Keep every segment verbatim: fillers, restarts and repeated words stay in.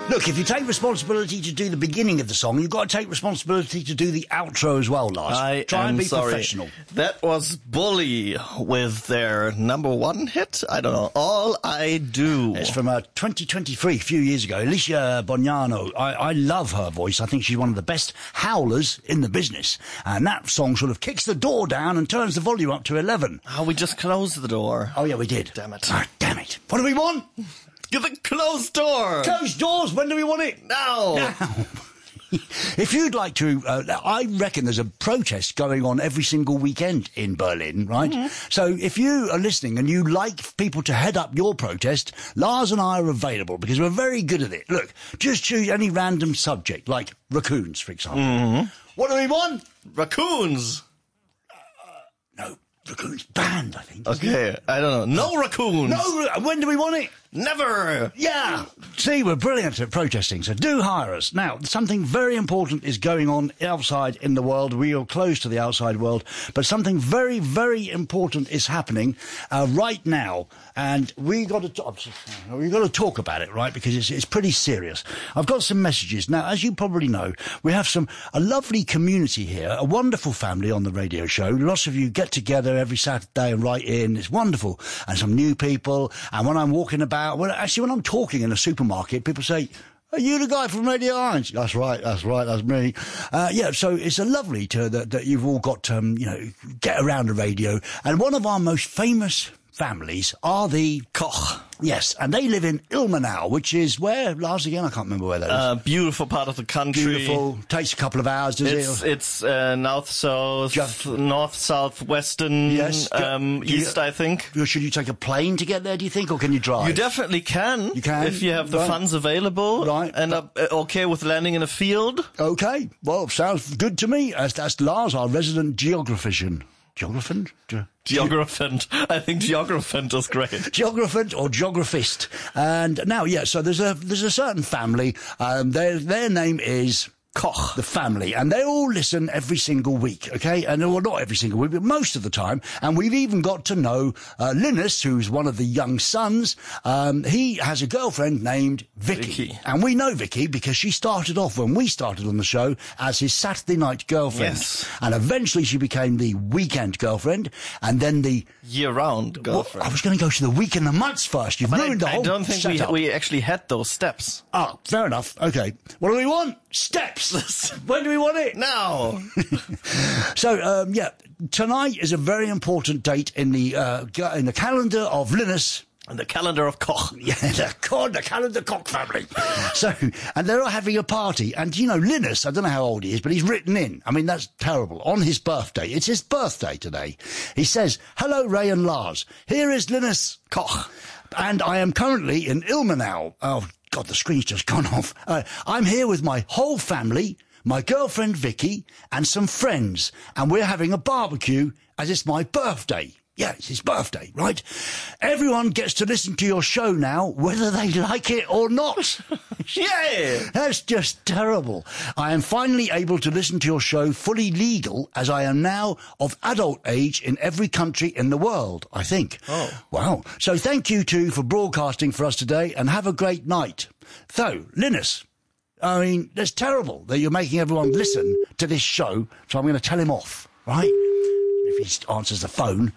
Look, if you take responsibility to do the beginning of the song, you've got to take responsibility to do the outro as well, Lars. I Try am and be sorry. professional. That was Bully with their number one hit. I don't know. All I Do. It's from uh, twenty twenty-three, a few years ago. Alicia Bognano. I, I love her voice. I think she's one of the best howlers in the business. And that song sort of kicks the door down and turns the volume up to eleven. Oh, we just closed the door. Oh, yeah, we did. Damn it. Oh, damn it. What do we want? Give the closed door. Closed doors. When do we want it? Now. Now. If you'd like to, uh, I reckon there's a protest going on every single weekend in Berlin, right? Mm-hmm. So if you are listening and you like people to head up your protest, Lars and I are available because we're very good at it. Look, just choose any random subject, like raccoons, for example. Mm-hmm. What do we want? Raccoons. Uh, no, raccoons banned, I think. Okay, I don't know. No raccoons. No, when do we want it? Never. Yeah. See, we're brilliant at protesting, so do hire us. Now, something very important is going on outside in the world. We are close to the outside world, but something very, very important is happening uh, right now, and we got to talk, we got to talk about it, right? Because it's it's pretty serious. I've got some messages now. As you probably know, we have some a lovely community here, a wonderful family on the radio show. Lots of you get together every Saturday and write in. It's wonderful, and some new people. And when I'm walking about. Well, actually, when I'm talking in a supermarket, people say, "Are you the guy from Radio Orange?" That's right, that's right, that's me. Uh, yeah, so it's a lovely to that, that you've all got, um, you know, get around the radio. And one of our most famous families are the Koch. Yes, and they live in Ilmenau, which is where, Lars, again, I can't remember where that is. Uh, beautiful part of the country. Beautiful. Takes a couple of hours, does it's, it? It's uh, north-south, Just, north-south-western, yes, um, you, east, I think. Should you take a plane to get there, do you think, or can you drive? You definitely can. You can? If you have the right. funds available. Right. And are uh, okay with landing in a field. Okay. Well, sounds good to me. That's, that's Lars, our resident geographician. Geographant? Ge- Geographant. I think geographant is great. Geographant or geographist. And now, yeah, so there's a there's a certain family. Um, their their name is Koch, the family, and they all listen every single week, okay? And well, not every single week, but most of the time. And we've even got to know uh, Linus, who's one of the young sons. Um, he has a girlfriend named Vicky. Vicky. And we know Vicky because she started off when we started on the show as his Saturday night girlfriend. Yes. And eventually she became the weekend girlfriend, and then the year-round girlfriend. Well, I was going to go to the week and the months first. You've but ruined I, the whole I don't think we, setup. we actually had those steps. Oh, fair enough. Okay. What do we want? Steps. When do we want it? Now. So, um, yeah, tonight is a very important date in the uh, in the calendar of Linus. And the calendar of Koch. Yeah, the, God, the calendar Koch family. So, and they're all having a party. And, you know, Linus, I don't know how old he is, but he's written in. I mean, that's terrible. On his birthday. It's his birthday today. He says, "Hello, Ray and Lars. Here is Linus Koch. And I am currently in Ilmenau." Oh, God, the screen's just gone off. Uh, I'm here with my whole family, my girlfriend Vicky, and some friends. And we're having a barbecue as it's my birthday. Yeah, it's his birthday, right? Everyone gets to listen to your show now, whether they like it or not. Yeah! That's just terrible. I am finally able to listen to your show fully legal, as I am now of adult age in every country in the world, I think. Oh. Wow. So thank you two for broadcasting for us today, and have a great night. So, Linus, I mean, that's terrible that you're making everyone listen to this show, so I'm going to tell him off, right? If he answers the phone...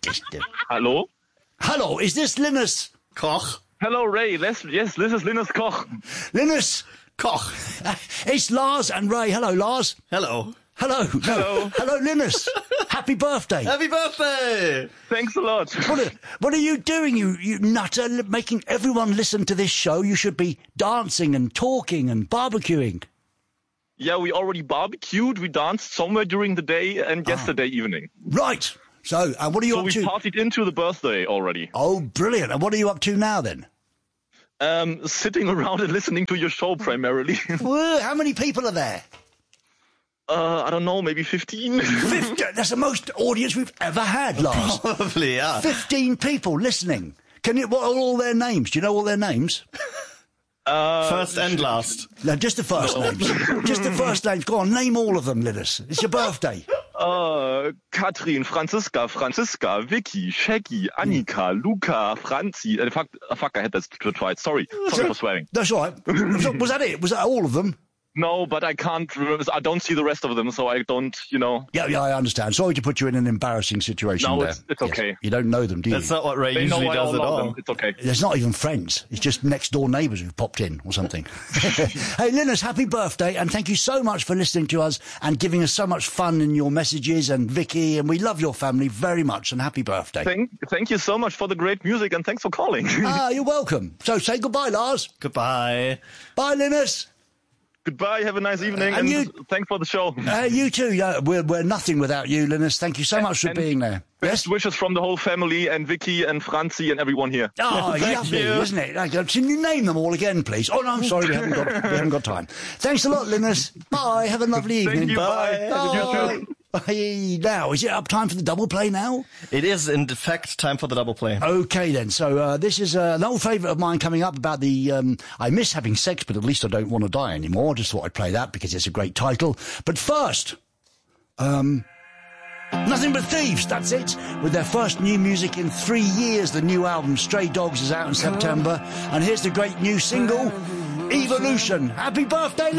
Hello? Hello, is this Linus Koch? Hello, Ray. Yes, yes, this is Linus Koch. Linus Koch. Uh, it's Lars and Ray. Hello, Lars. Hello. Hello. No. Hello. Hello, Linus. Happy birthday. Happy birthday! Thanks a lot. What are, what are you doing, you, you nutter, making everyone listen to this show? You should be dancing and talking and barbecuing. Yeah, we already barbecued. We danced somewhere during the day and yesterday ah. evening. Right. So, uh, what are you so up we to? partied into the birthday already. Oh, brilliant. And what are you up to now, then? Um, sitting around and listening to your show primarily. Whoa, how many people are there? Uh, I don't know, maybe fifteen. fifty, that's the most audience we've ever had, Lars. Probably, yeah. fifteen people listening. Can you, what are all their names? Do you know all their names? Uh, first and last. No, just the first no. names. Just the first names. Go on, name all of them, Linus. It's your birthday. Uh, Katrin, Franziska, Franziska, Vicky, Shaggy, Annika, Luca, Franzi. Uh, fuck, uh, fuck, I had that twice. Sorry. Sorry for swearing. That's all right. Was that it? Was that all of them? No, but I can't remember. I don't see the rest of them, so I don't, you know. Yeah, yeah, I understand. Sorry to put you in an embarrassing situation no, there. it's, it's okay. Yes. You don't know them, do you? That's not what Ray They usually know I does don't at know all. them. It's okay. There's not even friends. It's just next door neighbours who've popped in or something. Hey, Linus, happy birthday, and thank you so much for listening to us and giving us so much fun in your messages, and Vicky, and we love your family very much, and happy birthday. Thank, thank you so much for the great music, and thanks for calling. Ah, you're welcome. So say goodbye, Lars. Goodbye. Bye, Linus. Goodbye, have a nice evening, And and, you- thanks for the show. Uh, you too. Yeah, we're, we're nothing without you, Linus. Thank you so much for And being there. Best wishes from the whole family, and Vicky and Franzi and everyone here. Oh, Thank lovely, you. isn't it? Like, uh, Can you name them all again, please? Oh, no, I'm sorry, we haven't got, we haven't got time. Thanks a lot, Linus. Bye, have a lovely Thank evening. you, bye. Bye. You too. Hey, now, is it up time for the double play now? It is, in fact, time for the double play. Okay, then. So uh, this is uh, an old favourite of mine coming up about the... Um, I miss having sex, but at least I don't want to die anymore. Just thought I'd play that because it's a great title. But first... Um... Nothing But Thieves, that's it. With their first new music in three years, the new album Stray Dogs is out in September. And here's the great new single, Evolution. Happy birthday,